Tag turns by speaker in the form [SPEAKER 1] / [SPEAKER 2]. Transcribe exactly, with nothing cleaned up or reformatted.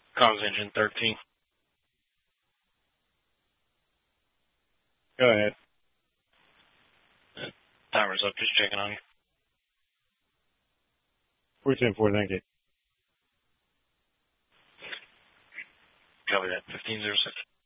[SPEAKER 1] Comms engine thirteen.
[SPEAKER 2] Go ahead.
[SPEAKER 1] Uh, timer's up, just checking on you.
[SPEAKER 2] four ten four, thank you.
[SPEAKER 1] Copy that, fifteen zero six.